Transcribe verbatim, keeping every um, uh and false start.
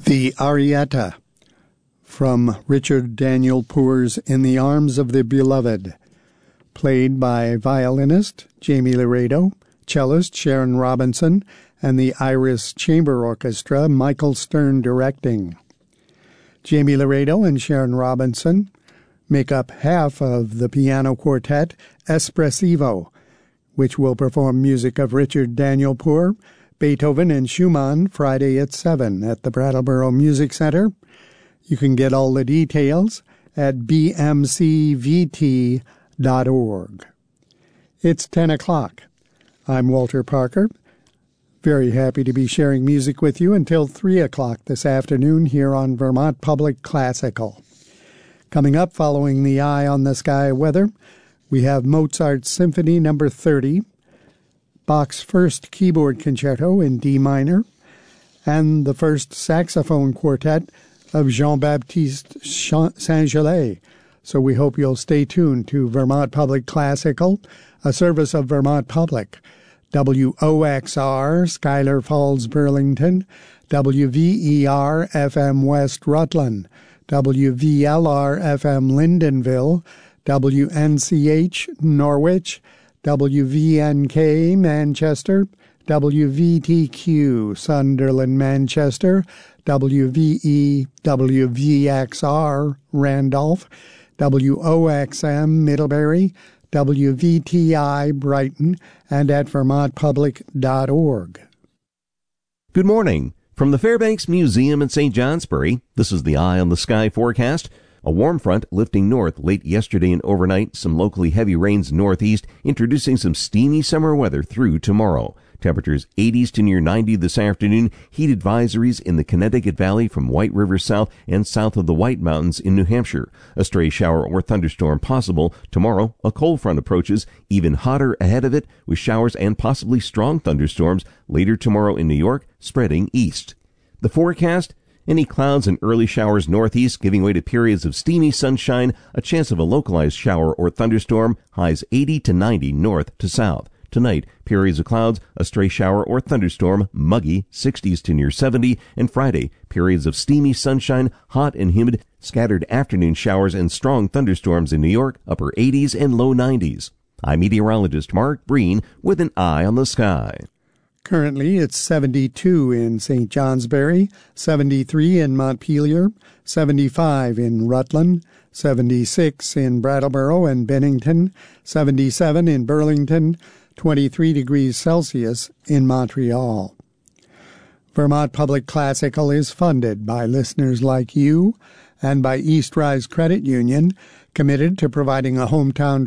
The Arietta from Richard Daniel Poor's In the Arms of the Beloved, played by violinist Jamie Laredo, cellist Sharon Robinson, and the Iris Chamber Orchestra, Michael Stern directing. Jamie Laredo and Sharon Robinson make up half of the piano quartet Espressivo, which will perform music of Richard Daniel Poor, Beethoven, and Schumann Friday at seven at the Brattleboro Music Center. You can get all the details at b m c v t dot org. It's ten o'clock. I'm Walter Parker. Very happy to be sharing music with you until three o'clock this afternoon here on Vermont Public Classical. Coming up following the Eye on the Sky weather, we have Mozart's Symphony Number thirty, Bach's First Keyboard Concerto in D minor, and the first saxophone quartet of Jean-Baptiste Saint-Gelais. So we hope you'll stay tuned to Vermont Public Classical, a service of Vermont Public. W O X R, Schuyler Falls, Burlington, W V E R F M West Rutland, W V L R F M Lyndonville, W N C H Norwich, W V N K Manchester, W V T Q Sunderland Manchester, W V E W V X R Randolph, W O X M Middlebury, W V T I Brighton, and at vermont public dot org. Good morning. From the Fairbanks Museum in Saint Johnsbury, this is the Eye on the Sky forecast. A warm front lifting north late yesterday and overnight, some locally heavy rains northeast, introducing some steamy summer weather through tomorrow. Temperatures eighties to near ninety this afternoon. Heat advisories in the Connecticut Valley from White River south and south of the White Mountains in New Hampshire. A stray shower or thunderstorm possible. Tomorrow, a cold front approaches, even hotter ahead of it, with showers and possibly strong thunderstorms later tomorrow in New York, spreading east. The forecast: any clouds and early showers northeast, giving way to periods of steamy sunshine, a chance of a localized shower or thunderstorm, highs eighty to ninety north to south. Tonight, periods of clouds, a stray shower or thunderstorm, muggy, sixties to near seventy, and Friday, periods of steamy sunshine, hot and humid, scattered afternoon showers and strong thunderstorms in New York, upper eighties and low nineties. I'm meteorologist Mark Breen with an Eye on the Sky. Currently, it's seventy-two in Saint Johnsbury, seventy-three in Montpelier, seventy-five in Rutland, seventy-six in Brattleboro and Bennington, seventy-seven in Burlington, twenty-three degrees Celsius in Montreal. Vermont Public Classical is funded by listeners like you and by East Rise Credit Union, committed to providing a hometown